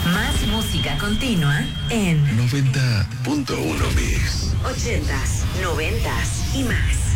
Más música continua en 90.1 Mix. 80s, 90s y más.